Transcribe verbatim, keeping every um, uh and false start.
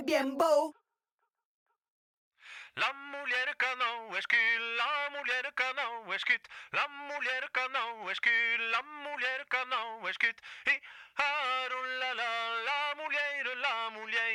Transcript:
bien beau. La mulher que não é esquilo, la mulher que não é esquito, la mulher que não é esquilo, la mulher que não é esquito. E arulala, la mulher, la mulher.